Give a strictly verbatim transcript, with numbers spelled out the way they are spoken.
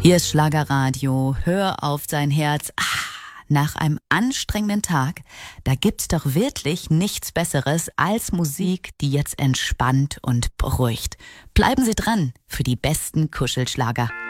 Hier ist Schlagerradio, hör auf dein Herz. Ah, nach einem anstrengenden Tag, da gibt's doch wirklich nichts Besseres als Musik, die jetzt entspannt und beruhigt. Bleiben Sie dran für die besten Kuschelschlager.